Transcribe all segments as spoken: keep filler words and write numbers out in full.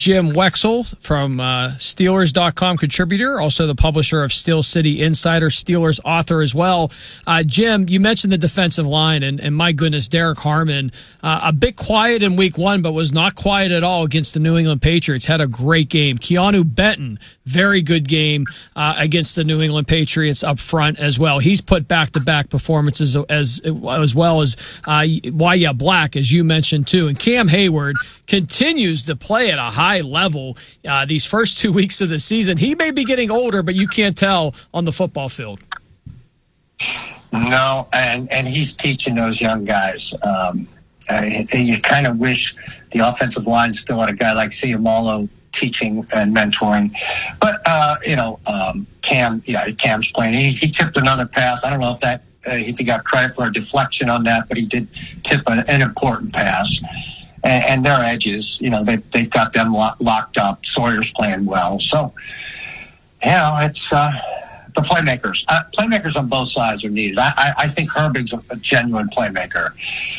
Jim Wexell from uh, Steelers dot com contributor, also the publisher of Steel City Insider, Steelers author as well. Uh, Jim, you mentioned the defensive line, and, and my goodness, Derek Harmon, uh, a bit quiet in week one, but was not quiet at all against the New England Patriots. Had a great game. Keanu Benton, very good game uh, against the New England Patriots up front as well. He's put back-to-back performances as as well as uh, Wyatt Black, as you mentioned, too. And Cam Hayward continues to play at a high level uh, these first two weeks of the season. He may be getting older, but you can't tell on the football field. No, and, and he's teaching those young guys. Um, uh, you kind of wish the offensive line still had a guy like Ciamalo teaching and mentoring. But, uh, you know, um, Cam, yeah, Cam's playing. He, he tipped another pass. I don't know if that uh, if he got credit for a deflection on that, but he did tip an, an important pass. And, and their edges, you know, they, they've got them lo- locked up. Sawyer's playing well. So, you know, it's uh, the playmakers. Uh, playmakers on both sides are needed. I, I, I think Herbig's a, a genuine playmaker.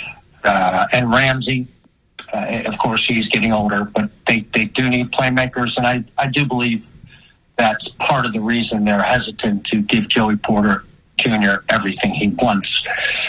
Uh, and Ramsey, uh, of course, he's getting older, but they, they do need playmakers. And I, I do believe that's part of the reason they're hesitant to give Joey Porter Junior everything he wants.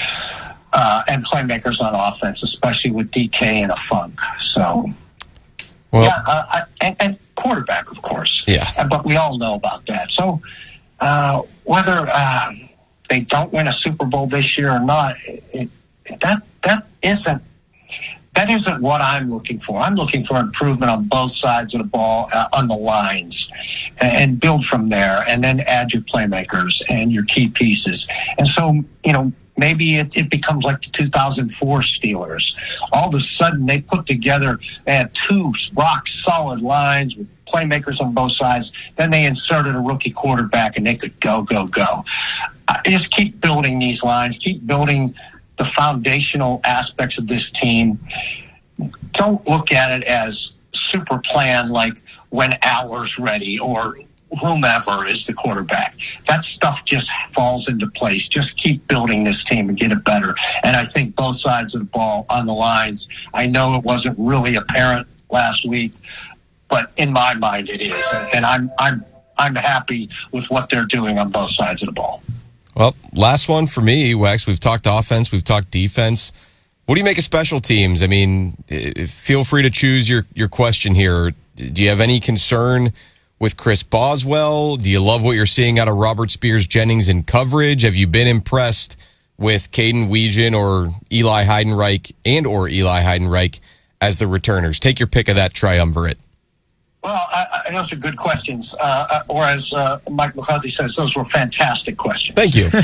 Uh, and playmakers on offense, especially with D K and a funk. So, well, yeah, uh, I, and, and quarterback, of course. Yeah. But we all know about that. So, uh, whether uh, they don't win a Super Bowl this year or not, it, it, that that isn't that isn't what I'm looking for. I'm looking for improvement on both sides of the ball, uh, on the lines, and, and build from there, and then add your playmakers and your key pieces. And so, you know, maybe it, it becomes like the two thousand four Steelers. All of a sudden, they put together, they had two rock-solid lines with playmakers on both sides. Then they inserted a rookie quarterback, and they could go, go, go. Uh, just keep building these lines. Keep building the foundational aspects of this team. Don't look at it as super plan like when Aller's ready or whomever is the quarterback. That stuff just falls into place. Just keep building this team and get it better. And I think both sides of the ball on the lines, I know it wasn't really apparent last week, but in my mind it is. And I'm I'm I'm happy with what they're doing on both sides of the ball. Well, last one for me, Wex. We've talked offense, we've talked defense. What do you make of special teams? I mean, feel free to choose your, your question here. Do you have any concern with Chris Boswell? Do you love what you're seeing out of Robert Spears-Jennings in coverage? Have you been impressed with Caden Weegan or Eli Heidenreich and or Eli Heidenreich as the returners? Take your pick of that triumvirate. Well, I, I, those are good questions. Uh, or as uh, Mike McCarthy says, those were fantastic questions. Thank you.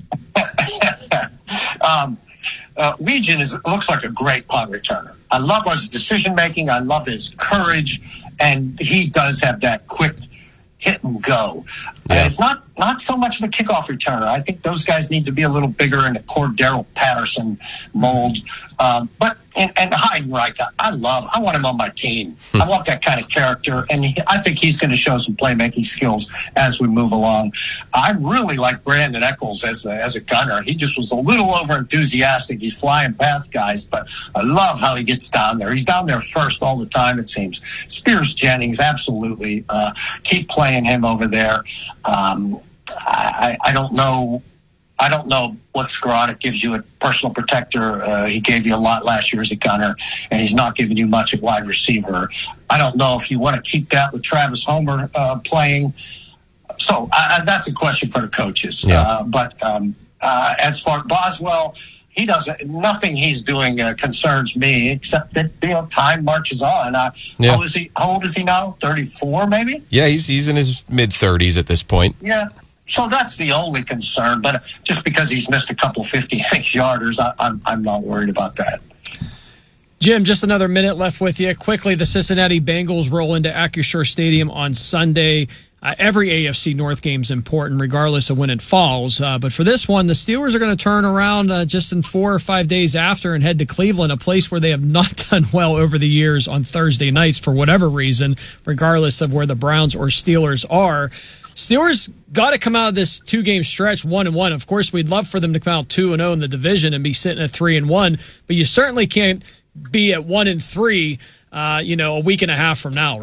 um, uh, Weegan is, looks like a great punt returner. I love his decision-making. I love his courage. And he does have that quick hit and go. Yeah. Uh, it's not, not so much of a kickoff returner. I think those guys need to be a little bigger in the Cordero Patterson mold. Um, but and, and Heidenreich, I, I love. I want him on my team. Hmm. I want that kind of character, and he, I think he's going to show some playmaking skills as we move along. I really like Brandon Eccles as a, as a gunner. He just was a little over enthusiastic. He's flying past guys, but I love how he gets down there. He's down there first all the time, it seems. Spears-Jennings, absolutely. Uh, keep playing him over there. Um, I, I don't know. I don't know what Skowronek gives you at personal protector. Uh, he gave you a lot last year as a gunner, and he's not giving you much at wide receiver. I don't know if you want to keep that with Travis Homer uh, playing. So I, that's a question for the coaches. Yeah. Uh, but um, uh, as far as Boswell, he doesn't. Nothing he's doing uh, concerns me, except that you know time marches on. Uh, yeah. How old is he? How old is he now? thirty-four, maybe. Yeah, he's he's in his mid thirties at this point. Yeah. So that's the only concern, but just because he's missed a couple fifty-six yarders, I, I'm I'm not worried about that. Jim, just another minute left with you. Quickly, the Cincinnati Bengals roll into Acrisure Stadium on Sunday. Uh, every A F C North game is important, regardless of when it falls. Uh, but for this one, the Steelers are going to turn around uh, just in four or five days after and head to Cleveland, a place where they have not done well over the years on Thursday nights for whatever reason, regardless of where the Browns or Steelers are. Steelers got to come out of this two-game stretch one and one. Of course, we'd love for them to come out two and zero in the division and be sitting at three and one, but you certainly can't be at one and three, uh, you know, a week and a half from now.